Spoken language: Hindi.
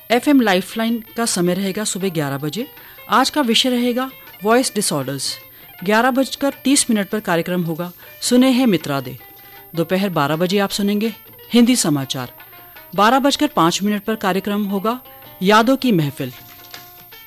FM लाइफलाइन का समय रहेगा सुबह 11 बजे। आज का विषय रहेगा वॉइस डिसऑर्डर्स। 11:30 पर कार्यक्रम होगा सुने हैं मित्रा दे। दोपहर 12 बजे आप सुनेंगे हिंदी समाचार। 12:05 पर कार्यक्रम होगा यादों की महफिल।